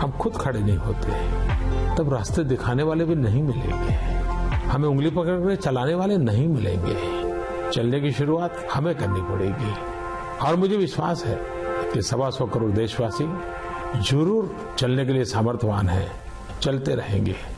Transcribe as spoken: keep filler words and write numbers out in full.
हम खुद खड़े नहीं होते तब रास्ते दिखाने वाले भी नहीं मिलेंगे, हमें उंगली पकड़ कर चलाने वाले नहीं मिलेंगे। चलने की शुरुआत हमें करनी पड़ेगी और मुझे विश्वास है कि सवा सौ करोड़ देशवासी जरूर चलने के लिए सामर्थ्यवान हैं, चलते रहेंगे।